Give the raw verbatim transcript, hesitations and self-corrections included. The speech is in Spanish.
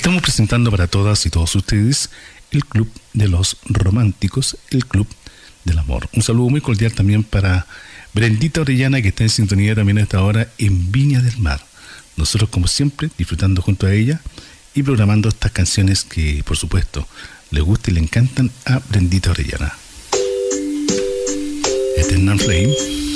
Estamos presentando para todas y todos ustedes el Club de los Románticos, el Club del Amor. Un saludo muy cordial también para Brendita Orellana, que está en sintonía también a esta hora en Viña del Mar. Nosotros, como siempre, disfrutando junto a ella y programando estas canciones que, por supuesto, le gustan y le encantan a Brendita Orellana. Eternal Flame.